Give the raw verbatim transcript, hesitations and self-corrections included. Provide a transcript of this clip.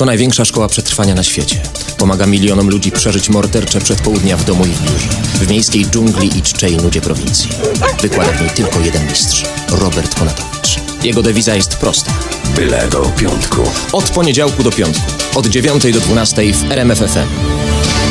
To największa szkoła przetrwania na świecie. Pomaga milionom ludzi przeżyć mordercze przedpołudnia w domu i w biurze. W miejskiej dżungli i czczej nudzie prowincji. Wykłada w niej tylko jeden mistrz. Robert Konatowicz. Jego dewiza jest prosta. Byle do piątku. Od poniedziałku do piątku. Od dziewiątej do dwunastej w R M F F M.